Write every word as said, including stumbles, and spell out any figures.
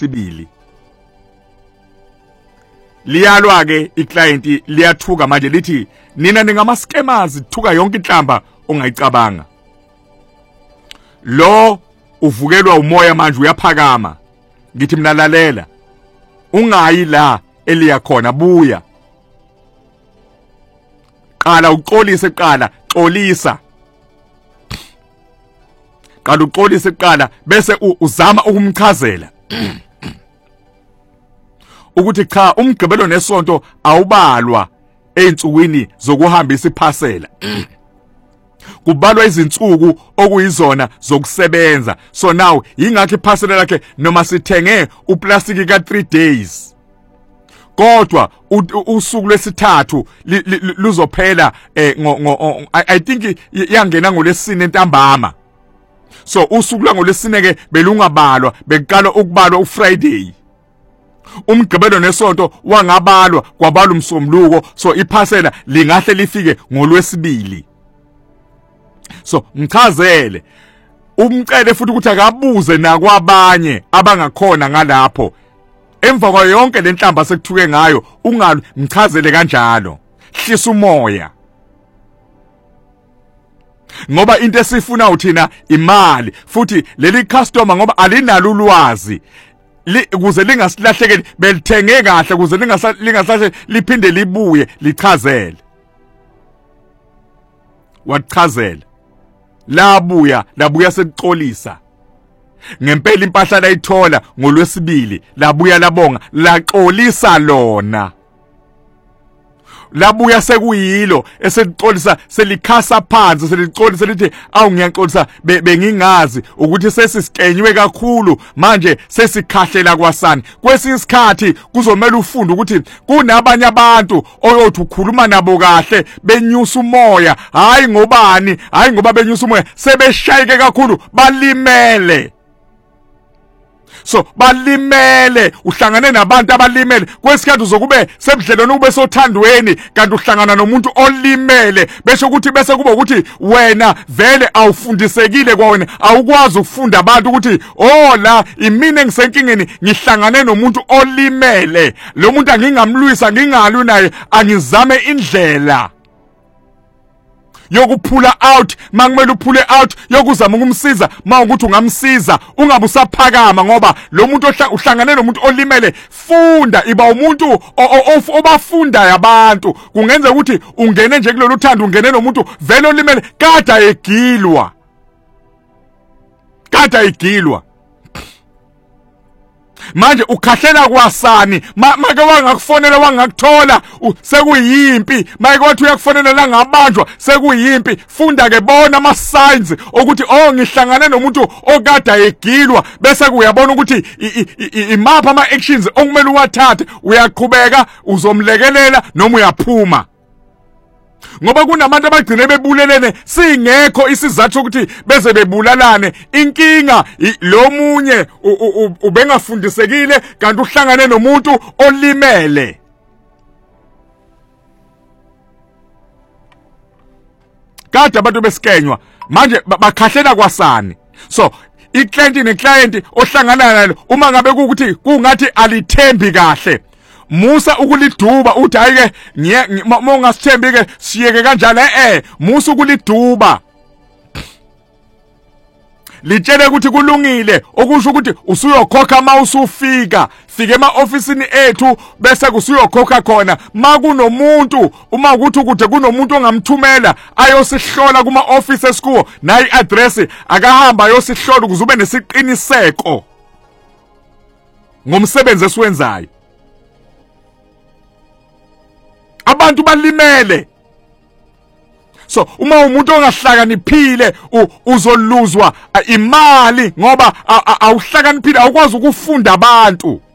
ngolwesibili. Liyalwa ke iclient liyathuka manje lithi nina ningama scammers thuka yonke inhlamba ongayicabanga. Lo uvukelwa umoya manje uyaphakama. Ngithi mina lalela. Ungayi la eliya khona buya. Qala uxolise qala xolisa. Qala uxolise qala bese uzama ukumchazela. Ukuthi cha umgqibelo nesonto awubalwa einsukwini zokuhambisa iphasela. Kubalwa izinsuku okuyizona zokusebenza. So now ingakho iphasela lakhe noma sithenge uplastic ka three days. Kodwa usuku lwesithathu luzophela ngo I think yangena ngolesine entambama. So usuku langolesine ke belungabalwa beqala ukubalwa uFriday. Umgqibelo nesonto wangabalwa kwabalwa umsomluko so iphasela lingahle lifike ngolwesibili. So mchazele umcele futhi ukuthi akabuze nakwabanye abangakhona ngalapho. Emva kwayo yonke lenhlamba sekuthuke ngayo ungali mchazele kanjalo. Hlisa umoya. Ngoba into esifuna uthina imali futhi leli customer ngoba alinalo ulwazi ukuze lingasilahlekeli belithenge kahle ukuze lingasahle liphinde libuye lichazele. Wachazela. Labuya labuya sekuxolisa. Ngempela impahla layithola ngolwesibili labuya labonga laxolisa lona. Labuya sekuyilo esexolisa selikhasa phansi selixolisa lithi awu ngiyaxolisa bengingazi ukuthi sesisikenywe kakhulu manje sesikhahlela kwasani. Kwesinye isikhathi kuzomela ufunde ukuthi kunabanye abantu oyothi ukhuluma nabo kahle benyusa umoya hayi ngobani hayi ngoba benyusa umoya sebeshayike kakhulu balimele. So balimele uhlangane nabantu abalimele kwesikhathi uzokube sebudlelwane ube sothandweni kanti uhlangana nomuntu olimele bese ukuthi bese kuba ukuthi wena vele awufundisekile kwawena awukwazi ukufunda abantu ukuthi oh la imine ngisenkingeni ngihlangane nomuntu olimele lo muntu angingamlwisa ngingalwi naye angizame indlela yokuphula out mangimele uphule out yokuzama ukumsiza mawukuthi ungamsiza ungabe usaphakama ngoba lo muntu uhlangane nomuntu olimele funda iba umuntu obafunda abantu kungenza ukuthi ungene nje kulolu thando ungene nomuntu vele olimele kada egilwa kada egilwa manje ukhahlela kwasani make wangakufonela wangakuthola sekuyimpi make wathi uyakufonela la ngabanjwa sekuyimpi funda ke bona ama signs ukuthi oh ngihlangane nomuntu okada egilwa bese kuyabona ukuthi imapha ama actions okumele uwathathe uyaqhubeka uzomlekelela noma uyaphuma. Ngoba kunabantu abagcine bebulelene singekho isizathu ukuthi beze bebulalane inkinga lo munye ubengafundisekile kanti uhlangane nomuntu olimele. Kade abantu besikenywa manje bakhahlela kwasani. So iclient neclient ohlangana nalo uma ngabe ukuthi kungathi alithembi kahle musa ukuliduba uthi ayike mongasithembi ke siyeke kanjalo eh musa ukuliduba litshele ukuthi kulungile okusho ukuthi usuyokhokha mawusufika fike ema officeini ethu bese kusuyokhokha khona makunomuntu uma ukuthi ukude kunomuntu ongamthumela ayosihlola kuma office esikuwo nayi address akahamba ayosihlola ukuze ube nesiqiniseko ngomsebenzi esiwenzayo. Abantu balimele. So uma umuntu ongahlakaniphile uzoluzwa imali ngoba awuhlakaniphile awukwazi ukufunda abantu.